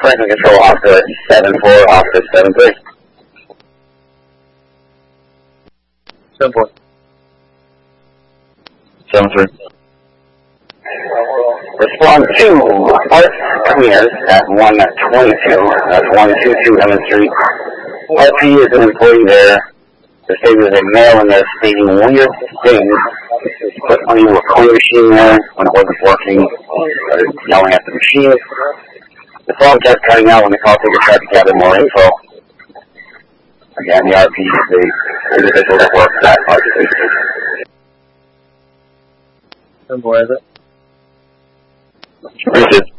Franklin Control, Officer 7-4, Officer 7-3. 7-4. 7-3. Respond to Art Cleaners at 122. That's 122 Emmett Street. RP is an employee there. The statement is a male in there stating weird things. Put on a recording machine there when it wasn't working. Started yelling at the machine. The phone kept cutting out when the call taker tried to gather more info. Again, the RP is the individual that works at RP. 7-4, is it? Richard.